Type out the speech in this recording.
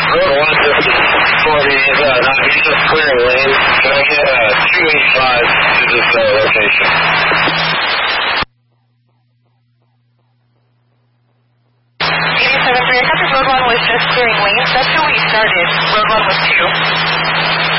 Road 1, this is for the non-useless clearing lane. Can I get 285 to this location? I thought the Road 1 was just clearing lanes. That's how we started. Road 1 was 2.